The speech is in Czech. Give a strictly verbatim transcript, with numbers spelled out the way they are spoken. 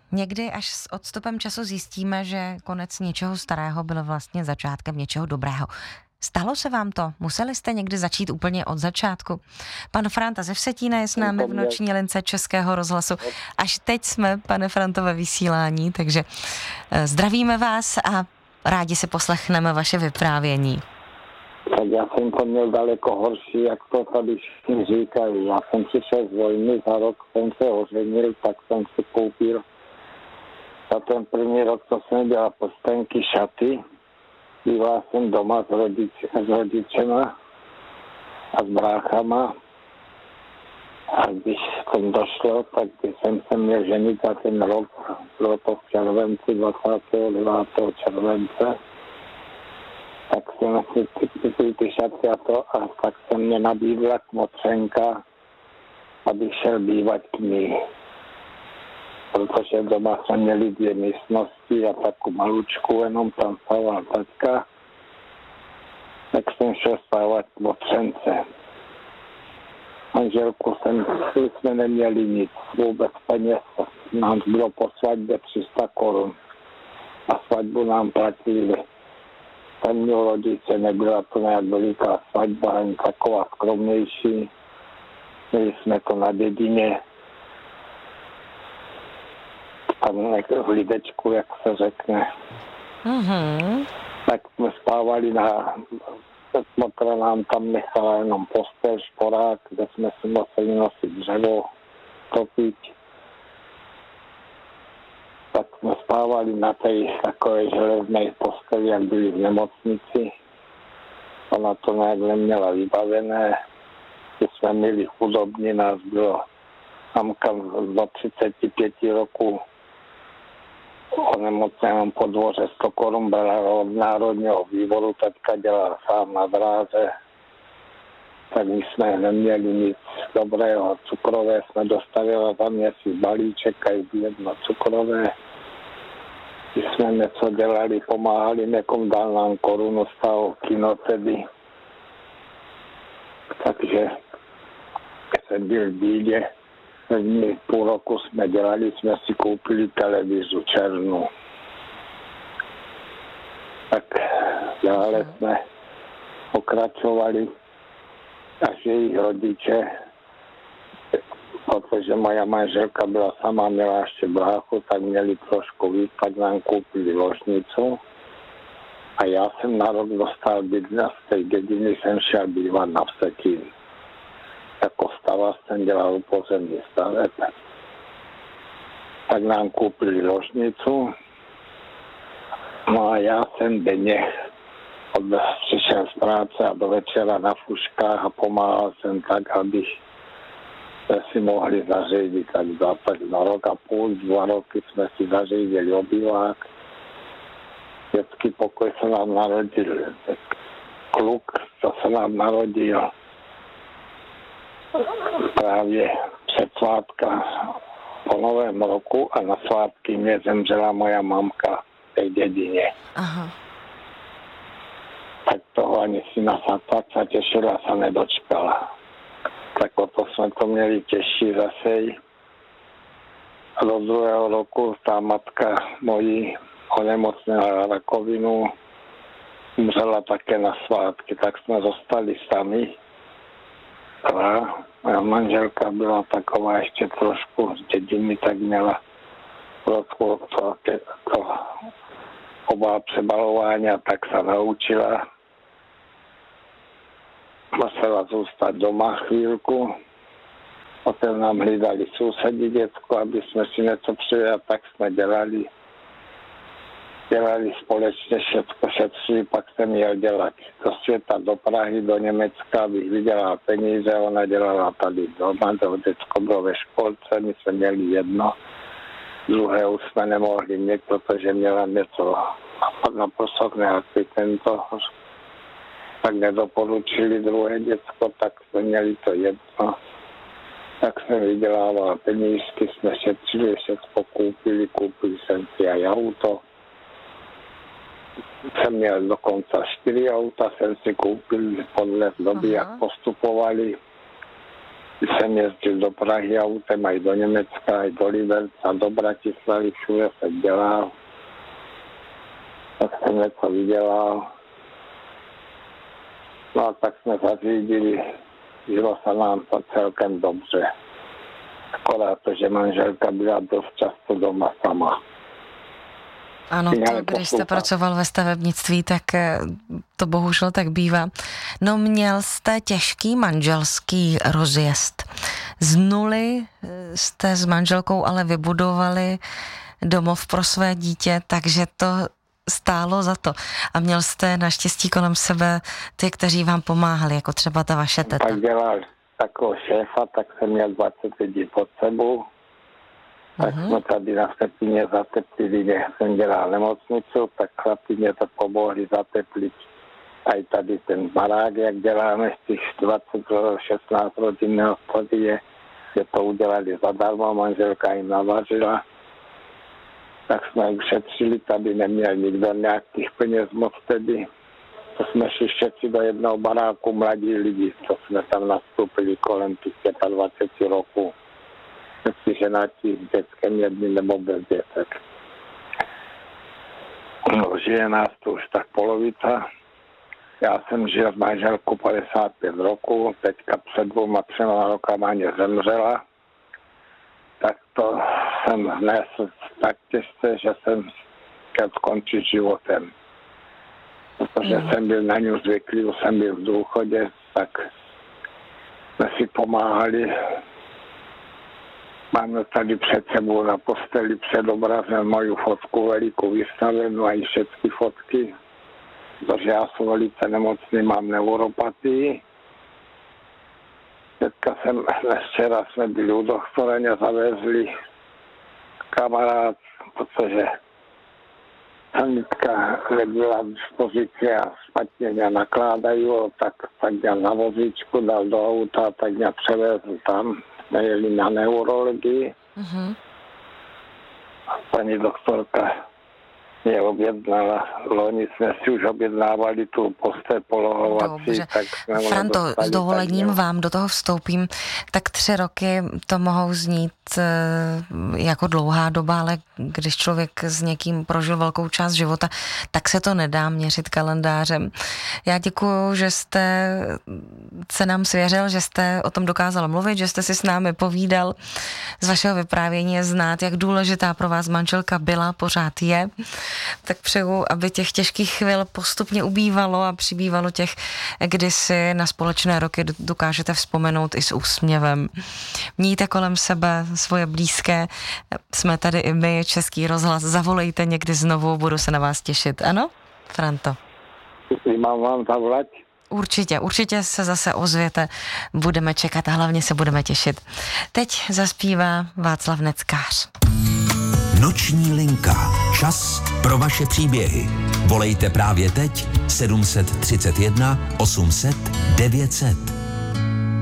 Někdy až s odstupem času zjistíme, že konec něčeho starého byl vlastně začátkem něčeho dobrého. Stalo se vám to? Museli jste někdy začít úplně od začátku? Pan Franta ze Vsetína je s námi v noční lince Českého rozhlasu. Až teď jsme, pane Franto, ve vysílání, takže zdravíme vás a rádi si poslechneme vaše vyprávění. Tak já jsem to měl daleko horší, jak to tady všichni říkají. Já jsem přišel z vojny, za rok jsem se oženil, tak jsem si koupil za ten první rok, co jsem dělal prstenky, šaty. Býval jsem doma s, rodič, s rodičema a s bráchama. A když jsem došlo, tak když jsem se měl ženit za ten rok, bylo to v červenci, dvacátého devátého července, tak jsem si ty, ty šaty a to, a tak se mě nabídla kmotřenka, abych šel bývat k ní. Protože doma jsme měli dvě místnosti a takovou malučku, jenom tam spával taťka, tak jsem šel spávat k motřence. Manželku jsem, jsme neměli nic, vůbec peněz, nám bylo po svatbě tři sta korun a svatbu nám platili. Tam rodiče, nebyla to nějak veliká svatba, ani taková skromnější. Měli jsme to na dědině, tam v lidečku, jak se řekne. Mm-hmm. Tak jsme spávali na... Motra nám tam nechala jenom postel, šporák, kde jsme si museli nosit dřevo, topit. Tak jsme spávali na té takové železné posteli, jak byli v nemocnici. Ona to nějak neměla vybavené. Když jsme měli chudobní, nás bylo mamka do třiceti pěti roku onemocněném po dvoře sto korun byla od Národního výboru, teďka dělá sám na dráze. Tak my jsme neměli nic dobrého. Cukrové jsme dostali za měsíc balíček a jedno cukrové. Když jsme něco dělali, pomáhali, někom dal nám korunu, stál kino tedy. Takže jsem byl v bídě. První půl roku jsme dělali, jsme si koupili televizu černou. Tak dále jsme pokračovali, až jejich rodiče, protože moja manželka byla sama, měla ještě bráchu, tak měli trošku víc, tak nám koupili ložnicu. A já jsem na rok dostal bydla, z té dědiny jsem šel bývat na Vsetín. Jako stavař jsem dělal pozemní staveb. Tak nám koupili ložnicu. No a já jsem denně přišel z práce a do večera na fuškách a pomáhal jsem tak, aby jsme si mohli zařídit. Tak za na rok a půl, dva roky jsme si zařídili obývák. Dětský pokoj se nám narodil kluk, co se nám narodil právě před svátka po novém roku a na svátky mě zemřela moja mamka v té dědině. Aha. Tak toho ani si na tak se těšila, se nedočkala. Tak o to jsme to měli těžší zase. A do druhého roku ta matka mojí onemocněla rakovinu, umřela také na svátky, tak jsme zostali sami. A moja manželka byla taková ještě trošku z dědiny, tak měla trošku to, to oba přebalování a tak se naučila. Musela zůstat doma chvílku. Potom nám hlídali sousedi děcko, aby jsme si něco přijeli a tak jsme dělali. Dělali společně všechno, šetřili, pak jsem jel dělat do světa, do Prahy, do Německa, abych vydělal peníze, ona dělala tady doma, to děcko bylo ve školce, my jsme měli jedno, druhé už jsme nemohli mít, protože měla něco na posokne, asi tento, tak nedoporučili druhé děcko, tak jsme měli to jedno. Tak jsem vydělával penízky, jsme šetřili, všechno koupili, koupili jsem si aj auto. Jsem měl dokonce čtyři auta, jsem si koupil podle doby, jak postupovali. Když jsem jezdil do Prahy autem, aj do Německa, aj do Liberca, do Bratislavy, všude jsem dělal. Tak jsem něco vydělal. No a tak jsme zařídili, žilo se nám to celkem dobře. Akorát to, že manželka byla dost často doma sama. Ano, to, když jste pracoval ve stavebnictví, tak to bohužel tak bývá. No měl jste těžký manželský rozjezd. Z nuly jste s manželkou ale vybudovali domov pro své dítě, takže to stálo za to. A měl jste naštěstí kolem sebe ty, kteří vám pomáhali, jako třeba ta vaše teta. Tak dělal takového šéfa, tak jsem měl dvacet lidí pod sebou. Tak uh-huh. jsme tady na Vsetíně zateplili, kde jsem dělal nemocnicu, tak chlapi mě to pomohli zateplit. A i tady ten barák, jak děláme z těch dvacet šestnáct rodinného hospody, kde to udělali zadarmo, manželka jim navařila. Tak jsme ušetřili, tady neměl nikdo nějakých peněz moc tedy. To jsme šli všetci do jednoho baráku mladí lidi, co jsme tam nastoupili kolem těch dvacet pět roků. Si ženatí v dětském jedním nebo bez dětek. No, žije nás to už tak polovica. Já jsem žil s manželkou padesát pět roků, teďka před dvouma třema rokama mě zemřela. Tak to jsem nesl tak těžce, že jsem chtěl skončit životem. Protože mm. jsem byl na ňu zvyklý, jsem byl v důchodě, tak jsme si pomáhali. Máme tady před sebou na posteli před obrazem moju fotku velikou vystavenou a i všechny fotky, protože já jsem velice nemocný, mám neuropatii. Teďka jsem, včera jsme byli u doktora, mě zavezli kamarád, protože sanitka nebyla v dispozici a špatně mě nakládají, tak, tak mě na vozíčku dal do auta, tak mě převezl tam. Jsme jeli na neurologii. Uh-huh. Paní doktorka mě objednala, loni jsme si už objednávali tu postel polohovací. Dobře. Tak Franto, s dovolením vám do toho vstoupím. Tak tři roky to mohou znít jako dlouhá doba, ale když člověk s někým prožil velkou část života, tak se to nedá měřit kalendářem. Já děkuju, že jste se nám svěřil, že jste o tom dokázal mluvit, že jste si s námi povídal. Z vašeho vyprávění je znát, jak důležitá pro vás manželka byla, pořád je. Tak přeju, aby těch těžkých chvil postupně ubývalo a přibývalo těch, kdy si na společné roky dokážete vzpomenout i s úsměvem. Mějte kolem sebe svoje blízké. Jsme tady i my, Český rozhlas. Zavolejte někdy znovu, budu se na vás těšit. Ano, Franto? Mám vám zavolat? Určitě, určitě se zase ozvěte. Budeme čekat a hlavně se budeme těšit. Teď zaspívá Václav Neckář. Noční linka. Čas pro vaše příběhy. Volejte právě teď sedm set třicet jedna osm set devět set.